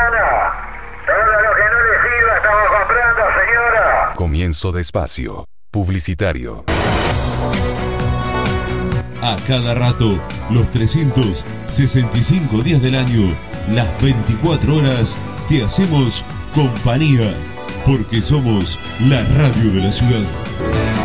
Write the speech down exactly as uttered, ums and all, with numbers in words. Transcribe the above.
semana. Todo lo que no le sirva estamos comprando, señora. Comienzo de espacio publicitario. A cada rato, los trescientos sesenta y cinco días del año, las veinticuatro horas, te hacemos compañía, porque somos la radio de la ciudad.